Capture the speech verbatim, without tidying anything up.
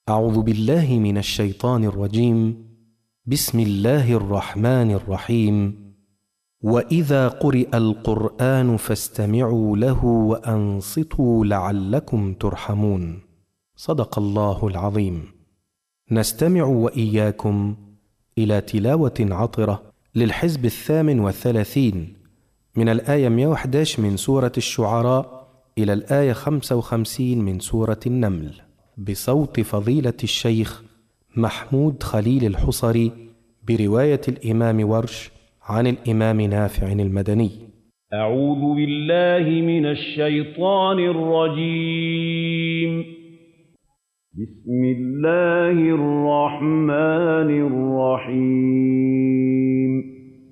أعوذ بالله من الشيطان الرجيم. بسم الله الرحمن الرحيم. وإذا قرئ القرآن فاستمعوا له وأنصتوا لعلكم ترحمون. صدق الله العظيم. نستمع وإياكم إلى تلاوة عطرة للحزب الثامن والثلاثين من الآية مئة وأحد عشر من سورة الشعراء إلى الآية خمسة وخمسين من سورة النمل، بصوت فضيلة الشيخ محمود خليل الحصري، برواية الإمام ورش عن الإمام نافع المدني. أعوذ بالله من الشيطان الرجيم. بسم الله الرحمن الرحيم.